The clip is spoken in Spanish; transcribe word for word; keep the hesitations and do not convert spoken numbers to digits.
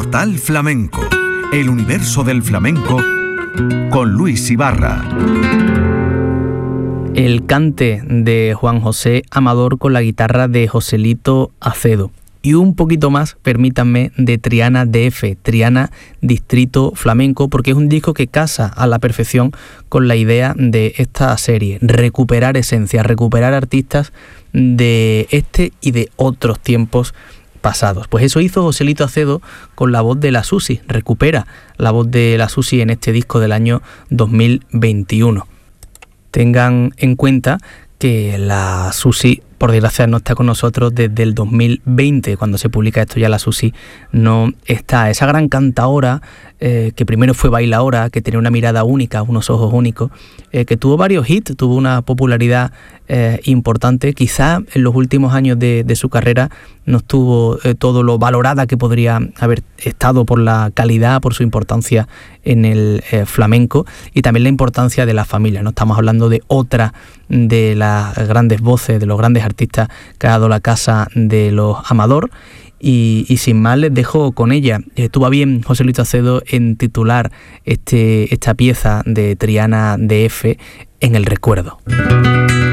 Portal Flamenco, el universo del flamenco con Luis Ibarra. El cante de Juan José Amador con la guitarra de Joselito Acedo. Y un poquito más, permítanme, de Triana D F, Triana Distrito Flamenco, porque es un disco que casa a la perfección con la idea de esta serie, recuperar esencias, recuperar artistas de este y de otros tiempos pasados. Pues eso hizo Joselito Acedo con la voz de la Susi, recupera la voz de la Susi en este disco del año dos mil veintiuno. Tengan en cuenta que la Susi, por desgracia, no está con nosotros desde el dos mil veinte, cuando se publica esto ya la Susi no está. Esa gran cantaora, eh, que primero fue bailaora, que tenía una mirada única, unos ojos únicos, eh, que tuvo varios hits, tuvo una popularidad eh, importante. Quizá en los últimos años de, de su carrera no estuvo eh, todo lo valorada que podría haber estado por la calidad, por su importancia en el eh, flamenco y también la importancia de la familia. No estamos hablando de otra de las grandes voces, de los grandes artistas que ha dado la casa de los Amador. Y, y sin más les dejo con ella. Estuvo bien Joselito Acedo en titular este, esta pieza de Triana D F en el recuerdo.